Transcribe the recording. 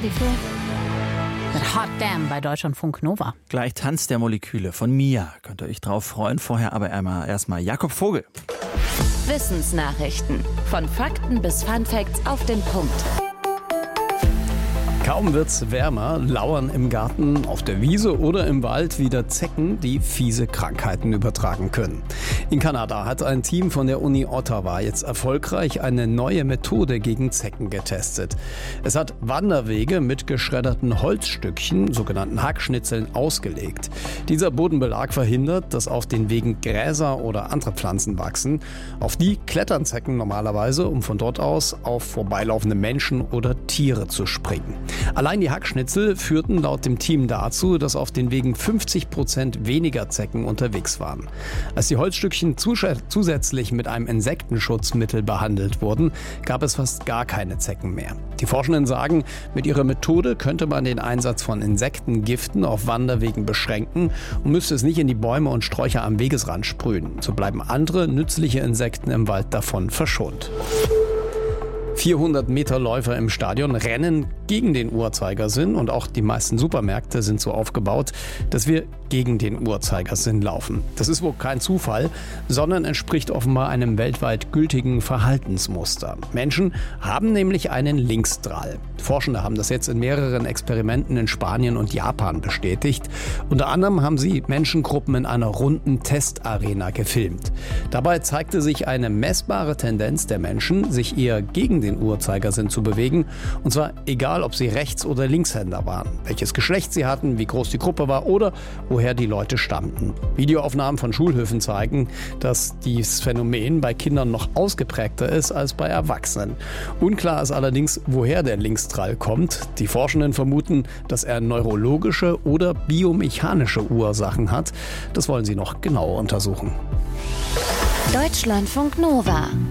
ready for it? Mit Hot Damn bei Deutschlandfunk Nova. Gleich Tanz der Moleküle von Mia. Könnt ihr euch drauf freuen. Vorher aber erstmal Jakob Vogel. Wissensnachrichten. Von Fakten bis Funfacts auf den Punkt. Kaum wird's wärmer, lauern im Garten, auf der Wiese oder im Wald wieder Zecken, die fiese Krankheiten übertragen können. In Kanada hat ein Team von der Uni Ottawa jetzt erfolgreich eine neue Methode gegen Zecken getestet. Es hat Wanderwege mit geschredderten Holzstückchen, sogenannten Hackschnitzeln, ausgelegt. Dieser Bodenbelag verhindert, dass auf den Wegen Gräser oder andere Pflanzen wachsen. Auf die klettern Zecken normalerweise, um von dort aus auf vorbeilaufende Menschen oder Tiere zu springen. Allein die Hackschnitzel führten laut dem Team dazu, dass auf den Wegen 50% weniger Zecken unterwegs waren. Als die Holzstückchen zusätzlich mit einem Insektenschutzmittel behandelt wurden, gab es fast gar keine Zecken mehr. Die Forschenden sagen, mit ihrer Methode könnte man den Einsatz von Insektengiften auf Wanderwegen beschränken und müsste es nicht in die Bäume und Sträucher am Wegesrand sprühen. So bleiben andere nützliche Insekten im Wald davon verschont. 400 Meter Läufer im Stadion rennen gegen den Uhrzeigersinn und auch die meisten Supermärkte sind so aufgebaut, dass wir gegen den Uhrzeigersinn laufen. Das ist wohl kein Zufall, sondern entspricht offenbar einem weltweit gültigen Verhaltensmuster. Menschen haben nämlich einen Linksdrall. Forschende haben das jetzt in mehreren Experimenten in Spanien und Japan bestätigt. Unter anderem haben sie Menschengruppen in einer runden Testarena gefilmt. Dabei zeigte sich eine messbare Tendenz der Menschen, sich eher gegen den Uhrzeigersinn zu bewegen. Und zwar egal, ob sie Rechts- oder Linkshänder waren, welches Geschlecht sie hatten, wie groß die Gruppe war oder woher die Leute stammten. Videoaufnahmen von Schulhöfen zeigen, dass dieses Phänomen bei Kindern noch ausgeprägter ist als bei Erwachsenen. Unklar ist allerdings, woher der Linksdrall kommt. Die Forschenden vermuten, dass er neurologische oder biomechanische Ursachen hat. Das wollen sie noch genauer untersuchen. Deutschlandfunk Nova.